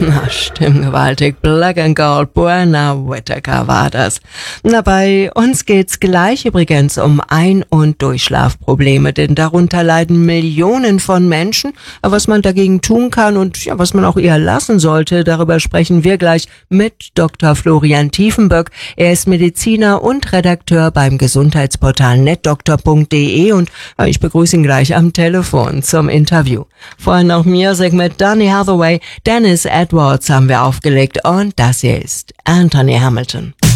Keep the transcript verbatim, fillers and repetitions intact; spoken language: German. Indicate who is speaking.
Speaker 1: Na, stimmgewaltig. Black and Gold, Buena Whitaker war das. Na, bei uns geht's gleich übrigens um Ein- und Durchschlafprobleme, denn darunter leiden Millionen von Menschen. Was man dagegen tun kann und ja, was man auch eher lassen sollte, darüber sprechen wir gleich mit Doktor Florian Tiefenböck. Er ist Mediziner und Redakteur beim Gesundheitsportal netdoktor punkt de und äh, ich begrüße ihn gleich am Telefon zum Interview. Vorhin noch Musik mit Donny Hathaway, Dennis Edwards haben wir aufgelegt und das hier ist Anthony Hamilton.